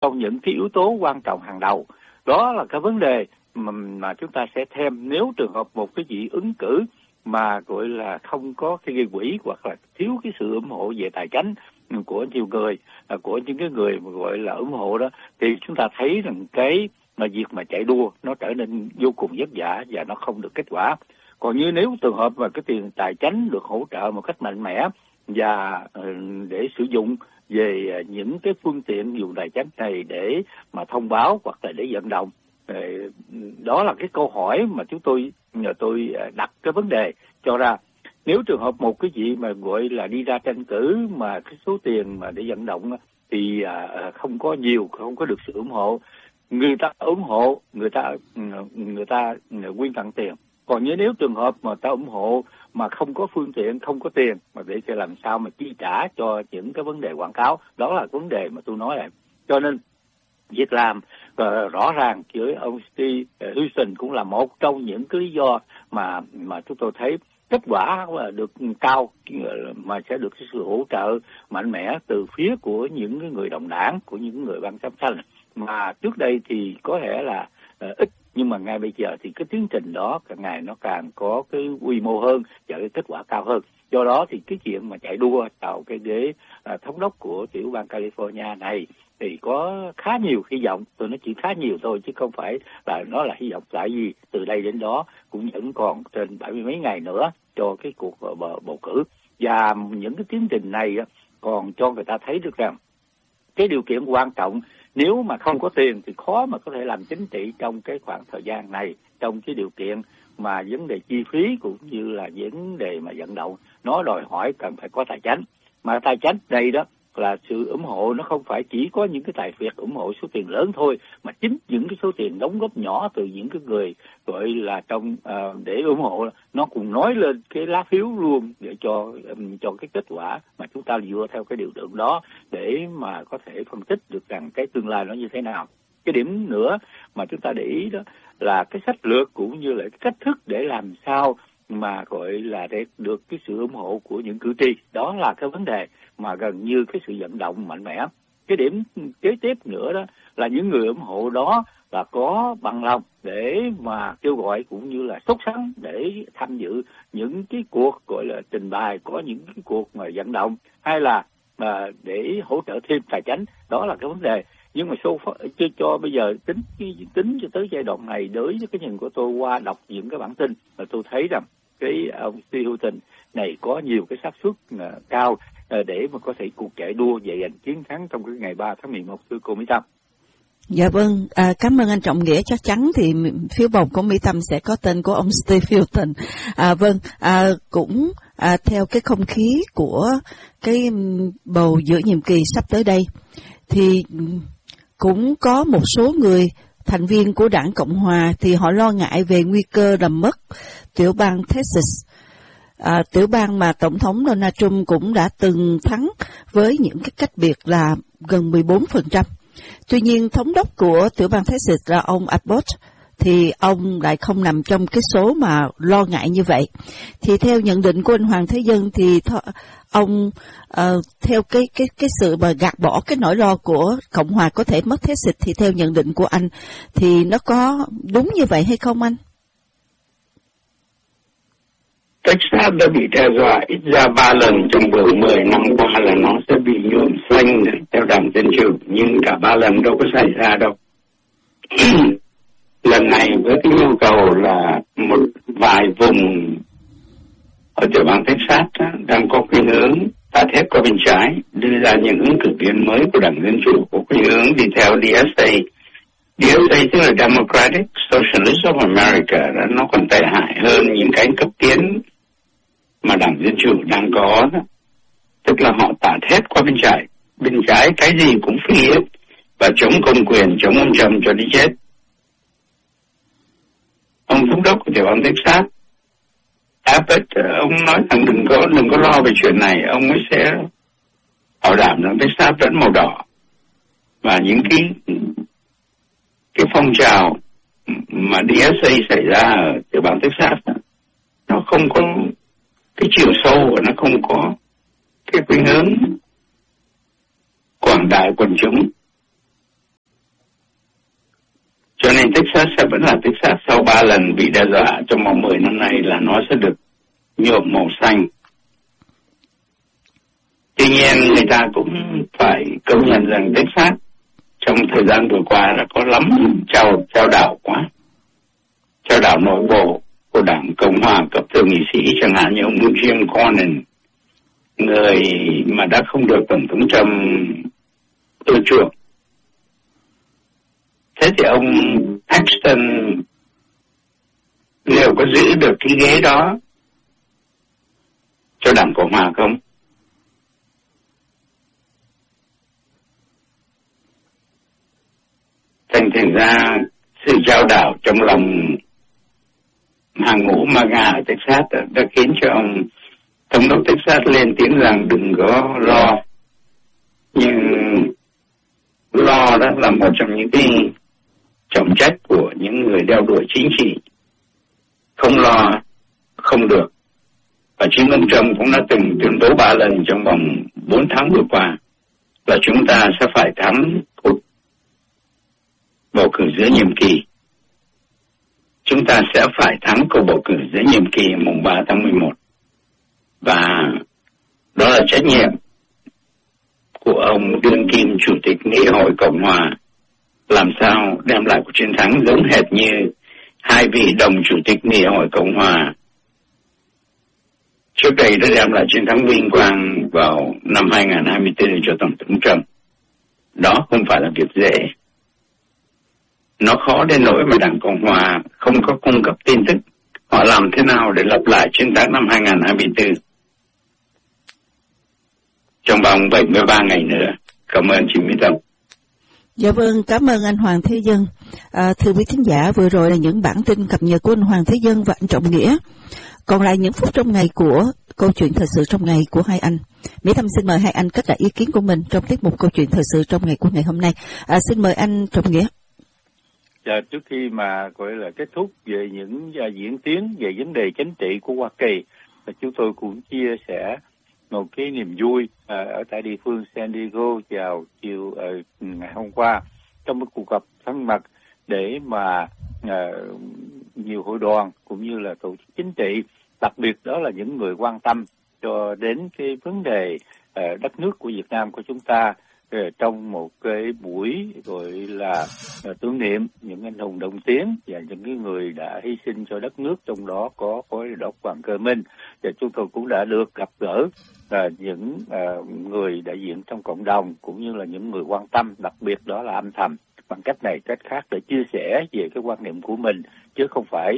trong những cái yếu tố quan trọng hàng đầu. Đó là cái vấn đề mà chúng ta sẽ thêm nếu trường hợp một cái vị ứng cử mà gọi là không có cái gây quỹ hoặc là thiếu cái sự ủng hộ về tài chính của nhiều người, của những cái người mà gọi là ủng hộ đó, thì chúng ta thấy rằng cái việc mà chạy đua nó trở nên vô cùng vất vả và nó không được kết quả. Còn như nếu trường hợp mà cái tiền tài chính được hỗ trợ một cách mạnh mẽ và để sử dụng về những cái phương tiện dùng tài chính này để mà thông báo hoặc là để vận động, đó là cái câu hỏi mà tôi đặt cái vấn đề cho ra. Nếu trường hợp một cái vị mà gọi là đi ra tranh cử mà cái số tiền mà để vận động thì không có nhiều, không có được sự ủng hộ, người ta ủng hộ, người ta quyên tặng tiền. Còn nếu trường hợp mà ta ủng hộ mà không có phương tiện, không có tiền mà để làm sao mà chi trả cho những cái vấn đề quảng cáo, đó là vấn đề mà tôi nói lại. Cho nên việc làm rõ ràng với ông Steve Houston cũng là một trong những cái lý do mà chúng tôi thấy kết quả là được cao, mà sẽ được sự hỗ trợ mạnh mẽ từ phía của những người đồng đảng, của những người ban giám xanh, mà trước đây thì có thể là ít, nhưng mà ngay bây giờ thì cái tiến trình đó càng ngày nó càng có cái quy mô hơn và cái kết quả cao hơn. Do đó thì cái chuyện mà chạy đua vào cái ghế thống đốc của tiểu bang California này thì có khá nhiều hy vọng. Tôi nói chỉ khá nhiều thôi chứ không phải là nó là hy vọng, tại vì từ đây đến đó cũng vẫn còn trên 70 mấy ngày nữa cho cái cuộc bầu cử, và những cái tiến trình này còn cho người ta thấy được rằng cái điều kiện quan trọng, nếu mà không có tiền thì khó mà có thể làm chính trị trong cái khoảng thời gian này, trong cái điều kiện mà vấn đề chi phí cũng như là vấn đề mà vận động nó đòi hỏi cần phải có tài chính. Mà tài chính đây đó là sự ủng hộ, nó không phải chỉ có những cái tài phiệt ủng hộ số tiền lớn thôi, mà chính những cái số tiền đóng góp nhỏ từ những cái người gọi là trong để ủng hộ, nó cũng nói lên cái lá phiếu luôn để cho cái kết quả mà chúng ta dựa theo cái điều tượng đó để mà có thể phân tích được rằng cái tương lai nó như thế nào. Cái điểm nữa mà chúng ta để ý đó là cái sách lược cũng như là cái cách thức để làm sao mà gọi là để được cái sự ủng hộ của những cử tri. Đó là cái vấn đề mà gần như cái sự vận động mạnh mẽ. Cái điểm kế tiếp nữa đó là những người ủng hộ đó là có bằng lòng để mà kêu gọi cũng như là sốt sắng để tham dự những cái cuộc gọi là trình bày, có những cái cuộc mà vận động, hay là để hỗ trợ thêm tài chính. Đó là cái vấn đề. Nhưng mà cho bây giờ tính cho tới giai đoạn này, đối với cái nhìn của tôi qua đọc những cái bản tin mà tôi thấy rằng cái ông Steve Houston này có nhiều cái xác suất cao để mà có thể cuộc chạy đua về giành chiến thắng trong cái ngày 3 tháng 11, thưa cô Mỹ Tâm. Dạ vâng, cảm ơn anh Trọng Nghĩa. Chắc chắn thì phiếu bầu của Mỹ Tâm sẽ có tên của ông Steve Houston. Cũng theo cái không khí của cái bầu giữa nhiệm kỳ sắp tới đây, thì cũng có một số người thành viên của đảng Cộng Hòa thì họ lo ngại về nguy cơ làm mất tiểu bang Texas, tiểu bang mà Tổng thống Donald Trump cũng đã từng thắng với những cái cách biệt là gần 14%. Tuy nhiên, thống đốc của tiểu bang Texas là ông Abbott thì ông lại không nằm trong cái số mà lo ngại như vậy. Thì theo nhận định của anh Hoàng Thế Dân thì ông theo cái sự mà gạt bỏ cái nỗi lo của Cộng hòa có thể mất Texas, thì theo nhận định của anh thì nó có đúng như vậy hay không anh? Texas đã bị đe dọa ít ra 3 lần trong vòng 10 năm qua là nó sẽ bị nhuộm xanh theo đảng Dân Chủ, nhưng cả 3 lần đâu có xảy ra đâu. Lần này với cái nhu cầu là một vài vùng ở tiểu bang Texas đang có khuynh hướng tạt hết qua bên trái, đưa ra những ứng cử viên mới của đảng Dân Chủ có khuynh hướng đi theo DSA. DSA tức là Democratic Socialist of America, nó còn tệ hại hơn những cái cấp tiến mà đảng Dân Chủ đang có đó. Tức là họ tạt hết qua bên trái. Bên trái cái gì cũng phi hết và chống công quyền, chống ông Trump cho đi chết. Ông thống đốc của tiểu bang Texas Abbott, ông nói rằng đừng có lo về chuyện này, ông ấy sẽ bảo đảm rằng Texas vẫn màu đỏ. Và những cái phong trào mà DSA xảy ra ở tiểu bang Texas nó không có cái chiều sâu và nó không có cái khuynh hướng quảng đại quần chúng. Cho nên Texas sẽ vẫn là Texas. Sau 3 lần bị đe dọa trong vòng 10 năm nay là nó sẽ được nhuộm màu xanh. Tuy nhiên người ta cũng phải công nhận rằng Texas trong thời gian vừa qua đã có lắm trao đảo quá. Trao đảo nội bộ của đảng Cộng hòa cấp thượng nghị sĩ, chẳng hạn như ông Jim Cornyn, người mà đã không được Tổng thống Trump ưa chuộng. Thế thì ông Paxton liệu có giữ được cái ghế đó cho đảng Cộng hòa không? Thành ra sự trao đảo trong lòng hàng ngũ MAGA ở Texas đã khiến cho ông thống đốc Texas lên tiếng rằng đừng có lo. Nhưng lo đó là một trong những cái trọng trách của những người đeo đuổi chính trị. Không lo không được. Và chính ông Trump cũng đã từng tuyên bố 3 lần trong vòng 4 tháng vừa qua là chúng ta sẽ phải thắng cuộc bầu cử giữa nhiệm kỳ. Chúng ta sẽ phải thắng cuộc bầu cử giữa nhiệm kỳ mùng 3 tháng 11. Và đó là trách nhiệm của ông đương kim Chủ tịch Nghị hội Cộng hòa, làm sao đem lại cuộc chiến thắng giống hệt như hai vị đồng Chủ tịch Nghị hội Cộng hòa trước đây đã đem lại chiến thắng vinh quang vào năm 2024 cho Tổng thống Trump. Đó không phải là việc dễ. Nó khó đến nỗi mà đảng Cộng hòa không có cung cấp tin tức họ làm thế nào để lặp lại chiến thắng năm 2024 trong vòng 73 ngày nữa. Cảm ơn chị Mỹ Tâm. Dạ vâng, cảm ơn anh Hoàng Thế Dân. Thưa quý thính giả, vừa rồi là những bản tin cập nhật của anh Hoàng Thế Dân và anh Trọng Nghĩa. Còn lại những phút trong ngày của câu chuyện thời sự trong ngày của hai anh. Mỹ Tâm xin mời hai anh cất lại ý kiến của mình trong tiết mục câu chuyện thời sự trong ngày của ngày hôm nay. Xin mời anh Trọng Nghĩa. Trước khi mà gọi là kết thúc về những diễn tiến về vấn đề chính trị của Hoa Kỳ, chúng tôi cũng chia sẻ một cái niềm vui ở tại địa phương San Diego vào chiều ngày hôm qua trong một cuộc gặp thân mật để mà nhiều hội đoàn cũng như là tổ chức chính trị, đặc biệt đó là những người quan tâm cho đến cái vấn đề đất nước của Việt Nam của chúng ta trong một cái buổi gọi là tưởng niệm những anh hùng đồng tiến và những cái người đã hy sinh cho đất nước, trong đó có khối đốc Hoàng Cơ Minh. Và chúng tôi cũng đã được gặp gỡ những người đại diện trong cộng đồng cũng như là những người quan tâm, đặc biệt đó là âm thầm bằng cách này cách khác để chia sẻ về cái quan niệm của mình, chứ không phải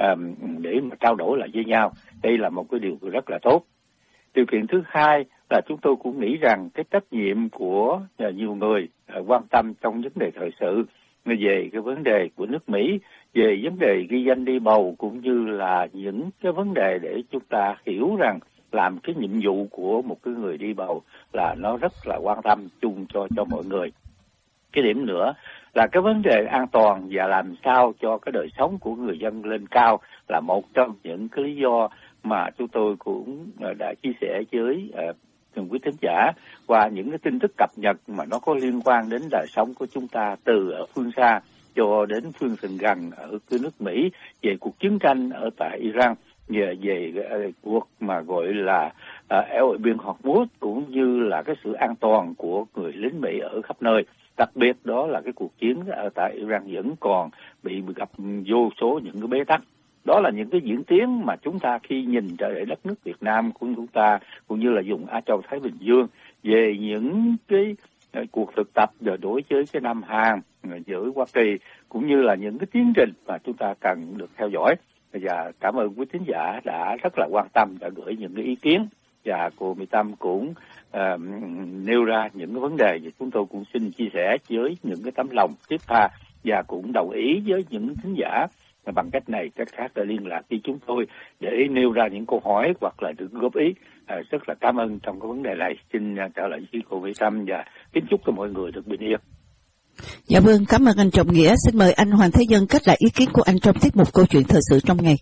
để mà trao đổi lại với nhau. Đây là một cái điều rất là tốt. Điều kiện thứ hai là chúng tôi cũng nghĩ rằng cái trách nhiệm của nhiều người quan tâm trong vấn đề thời sự về cái vấn đề của nước Mỹ, về vấn đề ghi danh đi bầu cũng như là những cái vấn đề để chúng ta hiểu rằng làm cái nhiệm vụ của một cái người đi bầu là nó rất là quan tâm chung cho mọi người. Cái điểm nữa là cái vấn đề an toàn và làm sao cho cái đời sống của người dân lên cao là một trong những cái lý do mà chúng tôi cũng đã chia sẻ với quý thính giả qua những cái tin tức cập nhật mà nó có liên quan đến đời sống của chúng ta từ ở phương xa cho đến phương gần ở cái nước Mỹ, về cuộc chiến tranh ở tại Iran, về cuộc mà gọi là eo biển Hormuz cũng như là cái sự an toàn của người lính Mỹ ở khắp nơi. Đặc biệt đó là cái cuộc chiến ở tại Iran vẫn còn bị gặp vô số những cái bế tắc. Đó là những cái diễn tiến mà chúng ta khi nhìn trở lại đất nước Việt Nam của chúng ta cũng như là vùng Á Châu Thái Bình Dương về những cái cuộc thực tập đối với cái Nam Hàn giữa Hoa Kỳ cũng như là những cái tiến trình mà chúng ta cần được theo dõi. Và cảm ơn quý thính giả đã rất là quan tâm, đã gửi những cái ý kiến, và cô Mỹ Tâm cũng nêu ra những cái vấn đề và chúng tôi cũng xin chia sẻ với những cái tấm lòng thiết tha và cũng đồng ý với những thính giả bằng cách này cách khác để liên lạc với chúng tôi để nêu ra những câu hỏi hoặc là được góp ý. Rất là cảm ơn trong cái vấn đề này. Xin trả lời với cô Mỹ Tâm và kính chúc cho mọi người được bình yên. Dạ vâng, cảm ơn anh Trọng Nghĩa. Xin mời anh Hoàng Thế Dân kết lại ý kiến của anh trong tiết mục câu chuyện thời sự trong ngày.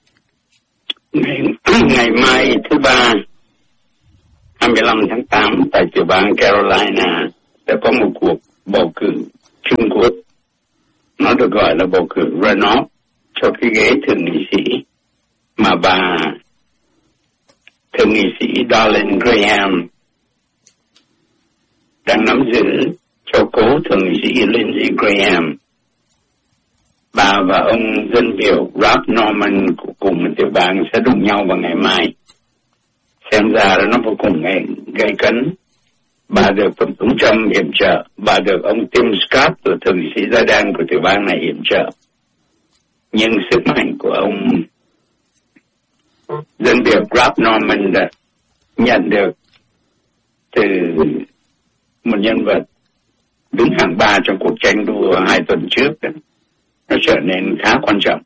Ngày mai thứ Ba 25 tháng 8 tại tiểu bang Carolina đã có một cuộc bầu cử Trung Quốc. Nó được gọi là bầu cử runoff cho cái ghế thượng nghị sĩ mà bà thượng nghị sĩ Darlene Graham đang nắm giữ cho cố thượng nghị sĩ Lindsey Graham. Bà và ông dân biểu Ralph Norman cùng một tiểu bang sẽ đụng nhau vào ngày mai. Xem ra nó vô cùng gây cấn. Bà được Tổng thống Trump yểm trợ, bà được ông Tim Scott của thượng nghị sĩ da đen của tiểu bang này yểm trợ. Nhưng sức mạnh của ông dân biểu Ralph Norman đã nhận được từ một nhân vật đứng hàng 3 trong cuộc tranh đua 2 tuần trước đó, nó trở nên khá quan trọng.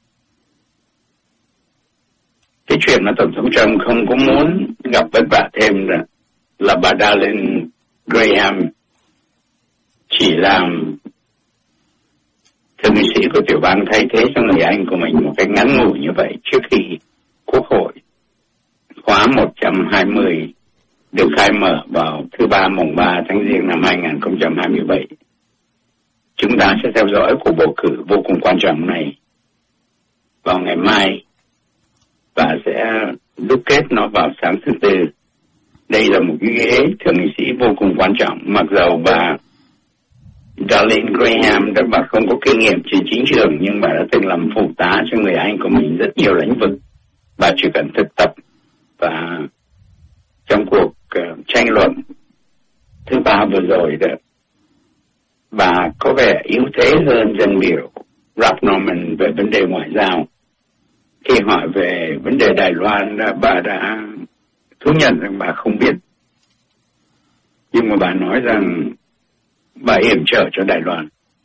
Cái chuyện mà Tổng thống Trump không có muốn gặp vất vả thêm là bà Darlene Graham chỉ làm thượng nghị sĩ của tiểu bang thay thế cho người anh của mình một cách ngắn ngủi như vậy trước khi Quốc hội khóa 120 được khai mở vào thứ Ba mùng 3 tháng Giêng năm 2027. Chúng ta sẽ theo dõi cuộc bầu cử vô cùng quan trọng này vào ngày mai và sẽ đúc kết nó vào sáng thứ Tư. Đây là một cái ghế thượng nghị sĩ vô cùng quan trọng. Mặc dầu bà Darlene Graham bà không có kinh nghiệm trên chính trường, nhưng bà đã từng làm phụ tá cho người anh của mình rất nhiều lĩnh vực. Bà chỉ cần thực tập, và trong cuộc tranh luận thứ Ba vừa rồi đó, bà có vẻ yếu thế hơn dân biểu Ralph Norman về vấn đề ngoại giao. Khi hỏi về vấn đề Đài Loan, bà đã thú nhận rằng bà không biết. Nhưng mà bà nói rằng bà yểm trợ cho Đài Loan.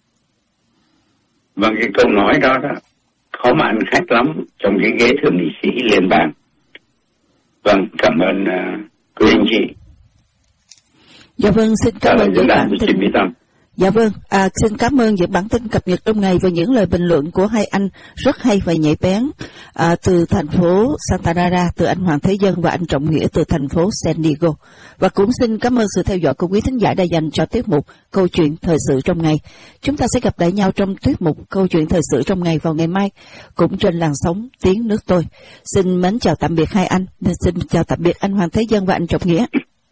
Và cái câu nói đó khó mà ăn khách lắm trong cái ghế thượng nghị sĩ liên bang. Vâng, cảm ơn quý anh chị. Dạ vâng, xin cảm ơn những bản tin. Dạ vâng, xin cảm ơn những bản tin cập nhật trong ngày và những lời bình luận của hai anh rất hay và nhạy bén từ thành phố Santa Clara, từ anh Hoàng Thế Dân và anh Trọng Nghĩa từ thành phố San Diego. Và cũng xin cảm ơn sự theo dõi của quý thính giả đã dành cho tiết mục Câu chuyện thời sự trong ngày. Chúng ta sẽ gặp lại nhau trong tiết mục Câu chuyện thời sự trong ngày vào ngày mai, cũng trên làn sóng Tiếng Nước Tôi. Xin mến chào tạm biệt hai anh. Xin chào tạm biệt anh Hoàng Thế Dân và anh Trọng Nghĩa.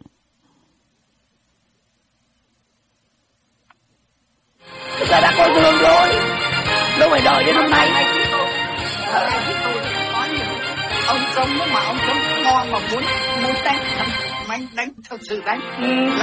Thực ra đã coi thường rồi, đâu phải đợi đến hôm nay. Ông sống nếu mà ông sống ngon mà muốn đánh thật sự đánh là